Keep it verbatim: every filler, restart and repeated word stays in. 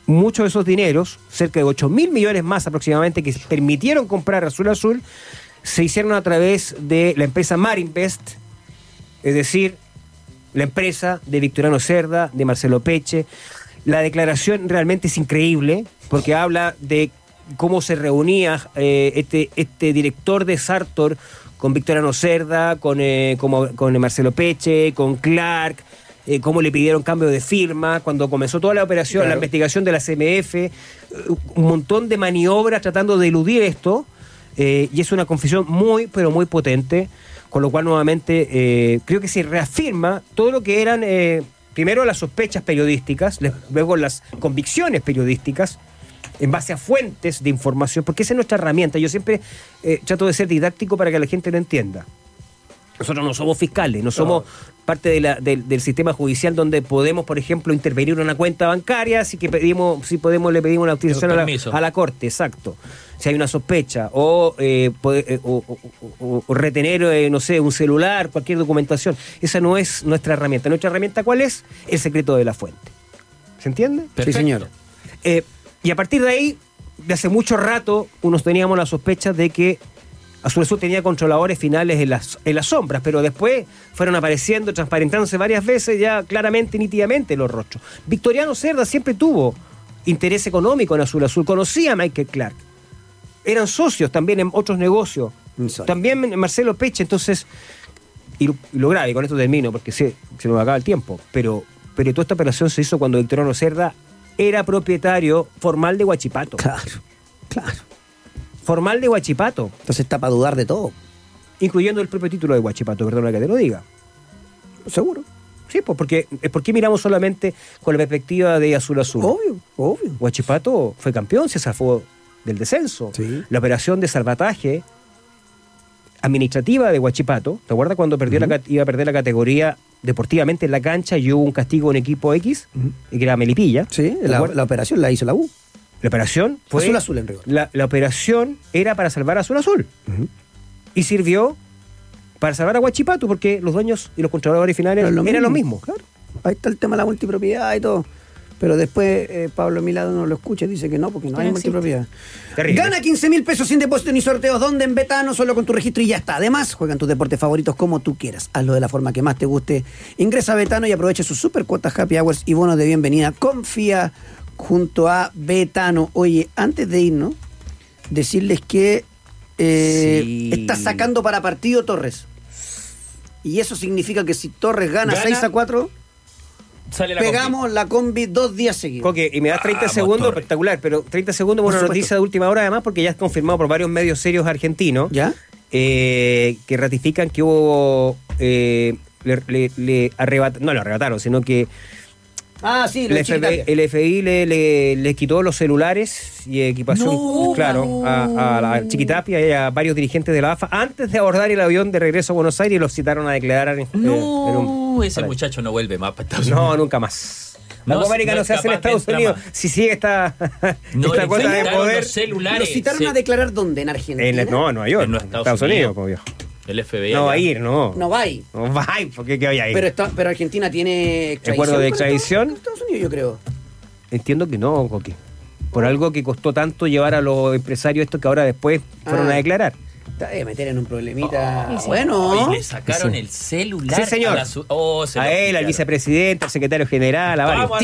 muchos de esos dineros, cerca de ocho mil millones más aproximadamente, que permitieron comprar Azul Azul, se hicieron a través de la empresa Marinvest, es decir, la empresa de Victoriano Cerda, de Marcelo Peche. La declaración realmente es increíble, porque habla de cómo se reunía eh, este, este director de Sartor con Victoriano Cerda, con, eh, como, con Marcelo Peche, con Clark, eh, cómo le pidieron cambio de firma, cuando comenzó toda la operación, claro. La investigación de la C M F, un montón de maniobras tratando de eludir esto, eh, y es una confesión muy, pero muy potente, con lo cual nuevamente eh, creo que se reafirma todo lo que eran, eh, primero las sospechas periodísticas, luego las convicciones periodísticas, en base a fuentes de información, porque esa es nuestra herramienta. Yo siempre eh, trato de ser didáctico para que la gente lo entienda. Nosotros no somos fiscales, no somos no. parte de la, de, del sistema judicial donde podemos, por ejemplo, intervenir en una cuenta bancaria, así que pedimos, si podemos le pedimos una autorización a la, a la Corte, exacto. Si hay una sospecha, o, eh, poder, eh, o, o, o, o retener, eh, no sé, un celular, cualquier documentación. Esa no es nuestra herramienta. ¿Nuestra herramienta cuál es? El secreto de la fuente. ¿Se entiende? Perfecto. Sí, señor. Eh, Y a partir de ahí, de hace mucho rato, unos teníamos la sospecha de que Azul Azul tenía controladores finales en las, en las sombras, pero después fueron apareciendo, transparentándose varias veces ya claramente, nítidamente los rostros. Victoriano Cerda siempre tuvo interés económico en Azul Azul, conocía a Michael Clark, eran socios también en otros negocios, Insólito. También Marcelo Peche, entonces, y lo, y lo grave, y con esto termino porque se, se nos acaba el tiempo, pero, pero toda esta operación se hizo cuando Victoriano Cerda era propietario formal de Huachipato. Claro, claro. Formal de Huachipato. Entonces está para dudar de todo. Incluyendo el propio título de Huachipato, perdona que te lo diga. ¿Seguro? Sí, pues porque, ¿por qué miramos solamente con la perspectiva de Azul Azul? Obvio, obvio. Huachipato fue campeón, se zafó del descenso. Sí. La operación de salvataje administrativa de Huachipato, ¿te acuerdas cuando perdió uh-huh. la, iba a perder la categoría deportivamente en la cancha y hubo un castigo en equipo X, uh-huh. que era Melipilla? Sí, la, la operación la hizo la U. La operación fue... Azul Azul en rigor. La, la operación era para salvar a Azul Azul. Uh-huh. Y sirvió para salvar a Huachipato, porque los dueños y los controladores finales eran lo mismo. Lo mismo. Claro. Ahí está el tema de la multipropiedad y todo. Pero después eh, Pablo Milado no lo escucha y dice que no, porque no hay existe. multipropiedad. Terrible. Gana quince mil pesos sin depósito ni sorteos. ¿Dónde? En Betano, solo con tu registro y ya está. Además, juegan tus deportes favoritos como tú quieras. Hazlo de la forma que más te guste. Ingresa a Betano y aprovecha sus super cuotas Happy Hours y bonos de bienvenida. Confía junto a Betano. Oye, antes de irnos, decirles que eh, sí. está sacando para partido Torres. Y eso significa que si Torres gana, gana. seis a cuatro... Sale la pegamos combi. La combi dos días seguidos. Coque, y me das treinta ah, segundos, motor. Espectacular, pero treinta segundos por una noticia de última hora además, porque ya es confirmado por varios medios serios argentinos, ¿ya? Eh, que ratifican que hubo eh, le, le, le arrebataron, no lo arrebataron, sino que ah, sí, el, F B I, el F B I le, le, le quitó los celulares y equipación, no, claro, no. A, a la Chiquitapia y a varios dirigentes de la A F A antes de abordar el avión de regreso a Buenos Aires y los citaron a declarar en, no, eh, en un, ese muchacho no vuelve más para Estados Unidos. No, nunca más. La Copa América no, no se hace en Estados Unidos. Más. Si sigue esta, no, esta cosa de poder. Los celulares. ¿Los citaron sí. a declarar dónde? ¿En Argentina? En, no, en Nueva York. En Estados, Estados Unidos, Unidos viejo. El F B I. No va a ir, no. No va a ir. No va a ir, ¿por qué que vaya a ir? Pero, está, pero Argentina tiene extradición. ¿Acuerdo de extradición? Estados, Estados Unidos, yo creo. Entiendo que no, Coque. Por oh. algo que costó tanto llevar a los empresarios estos que ahora después fueron ah. a declarar. Te debe meter en un problemita. Oh, sí. Bueno. Y le sacaron sí. el celular. Sí, señor. A, la su- oh, a él, al vicepresidente, al secretario general, a varios.